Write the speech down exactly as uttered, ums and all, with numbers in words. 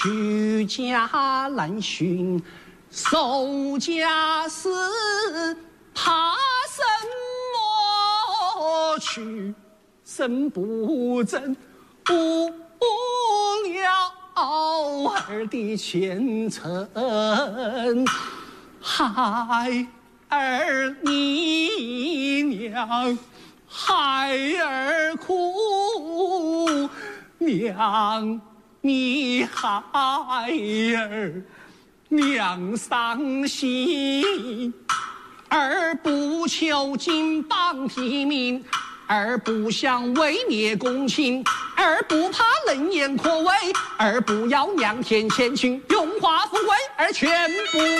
居家难寻守家时，怕什么去？身不正误了儿的前程。孩儿你娘，孩儿哭，娘你孩儿娘伤心。儿不求金榜题名，儿不想位灭公卿，儿不怕冷眼可畏，儿不要娘天千顷，荣华富贵儿全不